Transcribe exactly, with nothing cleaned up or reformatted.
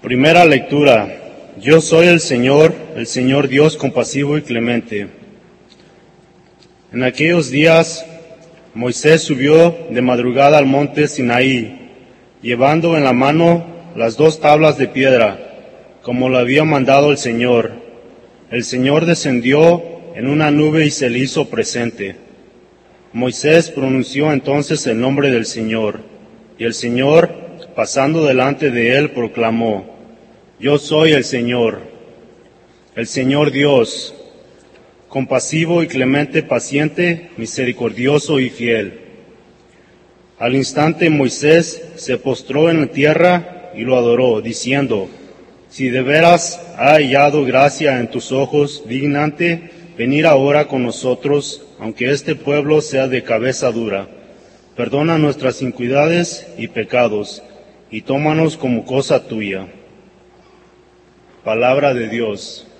Primera lectura. Yo soy el Señor, el Señor Dios compasivo y clemente. En aquellos días, Moisés subió de madrugada al monte Sinaí, llevando en la mano las dos tablas de piedra, como lo había mandado el Señor. El Señor descendió en una nube y se le hizo presente. Moisés pronunció entonces el nombre del Señor, y el Señor, pasando delante de él, proclamó: Yo soy el Señor, el Señor Dios, compasivo y clemente, paciente, misericordioso y fiel. Al instante Moisés se postró en la tierra y lo adoró, diciendo: Si de veras ha hallado gracia en tus ojos, dignante venir ahora con nosotros, aunque este pueblo sea de cabeza dura. Perdona nuestras iniquidades y pecados, y tómanos como cosa tuya. Palabra de Dios.